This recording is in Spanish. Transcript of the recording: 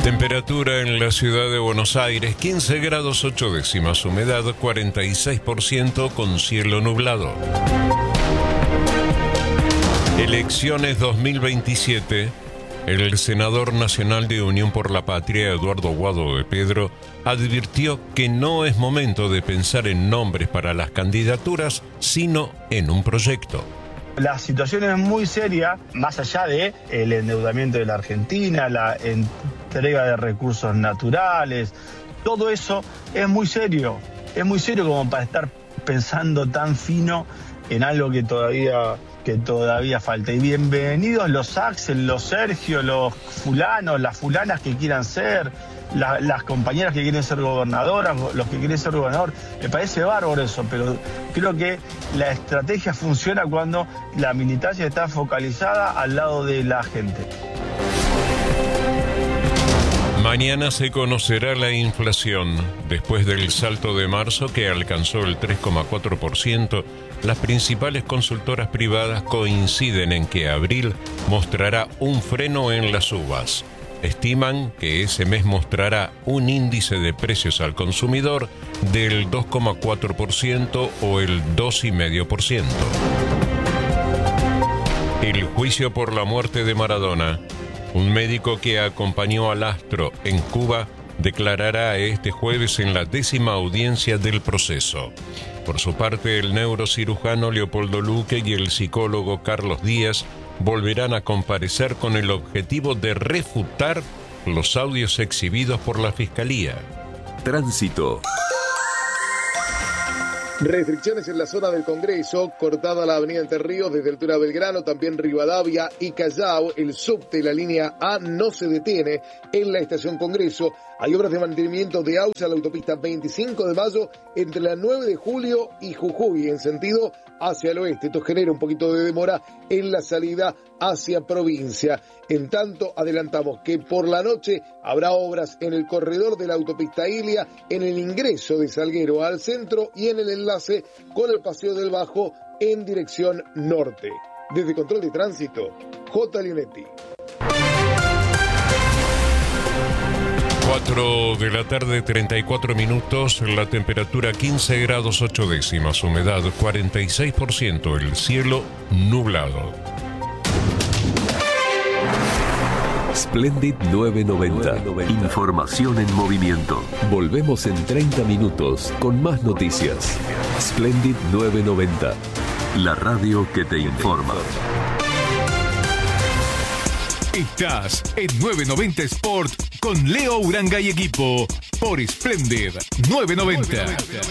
Temperatura en la ciudad de Buenos Aires, 15 grados 8 décimas, humedad 46% con cielo nublado. Elecciones 2027. El senador nacional de Unión por la Patria, Eduardo Guado de Pedro, advirtió que no es momento de pensar en nombres para las candidaturas, sino en un proyecto. La situación es muy seria, más allá de el endeudamiento de la Argentina, la entrega de recursos naturales, todo eso es muy serio como para estar pensando tan fino en algo que todavía falta. Y bienvenidos los Axel, los Sergio, los fulanos, las fulanas que quieran ser, las compañeras que quieren ser gobernadoras, los que quieren ser gobernador. Me parece bárbaro eso, pero creo que la estrategia funciona cuando la militancia está focalizada al lado de la gente. Mañana se conocerá la inflación. Después del salto de marzo que alcanzó el 3,4%, las principales consultoras privadas coinciden en que abril mostrará un freno en las subas. Estiman que ese mes mostrará un índice de precios al consumidor del 2,4% o el 2,5%. El juicio por la muerte de Maradona. Un médico que acompañó al astro en Cuba declarará este jueves en la 10ª audiencia del proceso. Por su parte, el neurocirujano Leopoldo Luque y el psicólogo Carlos Díaz volverán a comparecer con el objetivo de refutar los audios exhibidos por la Fiscalía. Tránsito. Restricciones en la zona del Congreso, cortada la avenida Entre Ríos desde altura Belgrano, también Rivadavia y Callao. El subte, la línea A, no se detiene en la estación Congreso. Hay obras de mantenimiento de AUSA, la autopista 25 de mayo entre la 9 de julio y Jujuy, en sentido hacia el oeste. Esto genera un poquito de demora en la salida hacia provincia. En tanto, adelantamos que por la noche habrá obras en el corredor de la autopista Ilia, en el ingreso de Salguero al centro y en el enlace con el Paseo del Bajo en dirección norte. Desde Control de Tránsito, J. Lionetti. 4 de la tarde, 34 minutos, la temperatura 15 grados 8 décimas, humedad 46%, el cielo nublado. Splendid 990. Información en movimiento. Volvemos en 30 minutos con más noticias. Splendid 990. La radio que te informa. Estás en 990 Sport con Leo Uranga y equipo por Splendid 990.